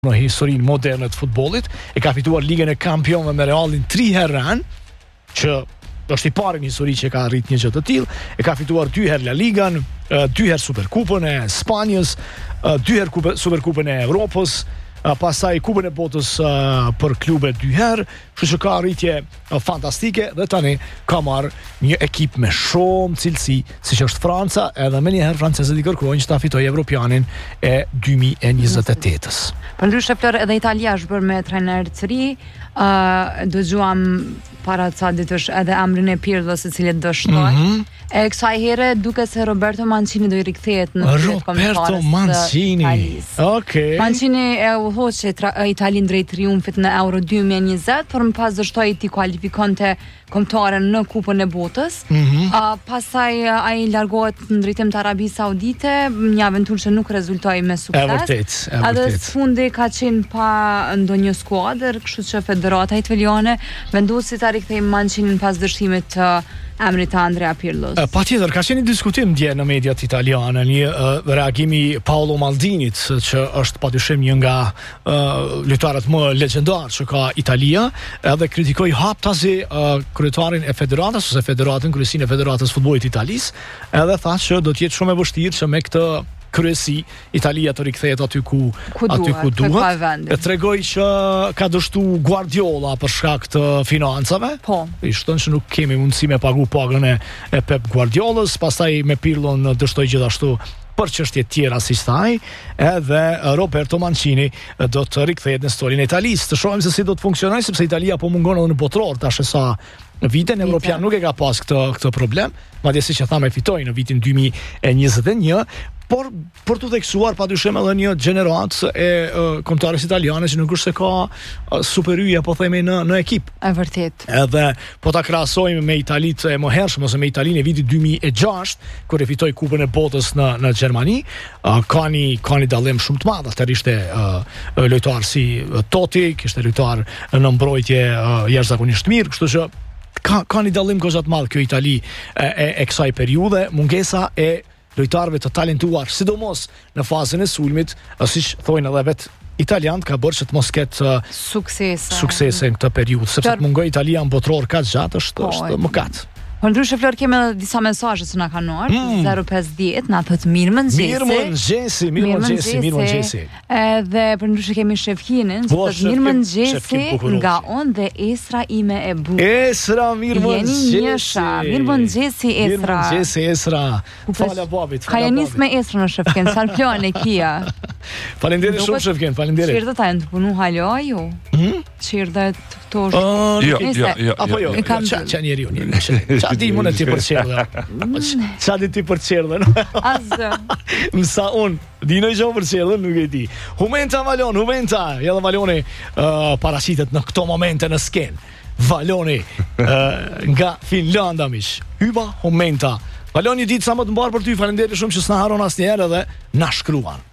në historinë moderne të futbollit, e ka fituar Ligën e Kampionëve me Realin 3 herë, që është i pari në histori që ka arrit një gjë të tillë, e ka fituar 2 herë La Ligan, 2 herë Superkupën e Spanjës, 2 herë Superkupën e Evropës, pastaj Kupën e Botës për klube 2 herë, kështu që ka arritje fantastike dhe tani ka marrë një ekip me shumë cilësi, siç është Franca, edhe më njëherë francezët i kërkojnë që ta fitojë Evropianin e 2028-s. Përndryshe Flor, edhe Italia është bërë me trajner të ri, dëgjuam para ca ditësh edhe emrin e Pirlës, i cili do shtojë. E kësaj here duket se Roberto Mancini do i rikthehet në Roberto Mancini. Okej. Mancini e udhëhoqi Italinë drejt triumfit në Euro 2020, por më pas dështoi ti kualifikonte kombëtaren në Kupën e Botës. Pastaj ai largohet në drejtim të Arabisë Saudite, një aventurë që nuk rezultoi me sukses. E vërtet. Edhe sfundi ka qenë pa ndonjë skuadër, kështu që Federata Italiane vendosi ta rikthejë Mancinin pas dështimit të emrit të Andrea Pirlos. Patjetër, ka qenë një diskutim dje në mediat italiane, një reagimi Paolo Maldinit, që është padyshim një nga lojtarët më legjendar që ka Italia, edhe kritikoi haptazi kryetarin e federatës ose federatën, kryesinë e Federatës Futbollit të Italisë, edhe tha që do të jetë shumë e vështirë që me këtë kryesi Italia të rikthehet aty ku duhet. E tregoj që ka dështu Guardiola për shkak të financave. Po. I shton që nuk kemi mundësi me pagu pagën e Pep Guardiolës, pastaj me Pirlon dështoi gjithashtu për çështje tjera si thaj, edhe Roberto Mancini do të rikthehet në historinë e Italisë. Të shohim se si do të funksionojë, sepse Italia po mungon edhe në botror tash sa në vitin evropian nuk e ka pas këtë problem, madje siç e thamë fitoi në vitin 2021, por për të theksuar padyshim edhe një gjeneratë e kombëtarëve italianë që nuk është se ka superyje po themi në ekip. E vërtet. Edhe po ta krahasojmë me Italitë e mëhershme ose me Italinë e vitit 2006, kur e fitoi Kupën e Botës në Gjermani, ka një dallim shumë të madh. Atëherë ishte lojtar si Totti, kishte lojtar në mbrojtje jashtëzakonisht mirë, kështu që ka një dallim goxha të madh kjo Itali e kësaj periudhe, mungesa e lojtarëve të talentuar, sidomos në fazën e sulmit, siç thonë edhe vet italianët, ka bërë që të mos ketë suksese në këtë periudhë, sepse të mungoj Italia në botror kaq gjatë është mëkat. Ndryshe Flor, kemi edhe disa mesazhe që na kanë ardhur, 050 na thot mirëmëngjesi. Mirëmëngjesi. Edhe përndryshe kemi Shefkinin, që thot mirëmëngjesi nga unë dhe Esra ime e bukur. Esra, mirëmëngjesi. Mirëmëngjesi Esra. Mirëmëngjesi Esra. Fala babit. Ka nis me Esra në Shefkin, sa plan e kia. Faleminderit shumë Shefkin, faleminderit. Çirda ta të punu halo ju. Çirda tosh. Jo. Apo jo. Ç'a njeriu. Qa di mune ti për qerdhe? Qa di ti për qerdhe? Mësa unë, di në gjo për qerdhe, nuk e di. Humenta Valon, edhe Valoni parasitet në këto momente në sken. Valoni nga Finlanda mish. Hyba Humenta. Valoni ditë sa më të mbarë për ty, falenderit shumë që s'na haron asnjëherë edhe na shkruan.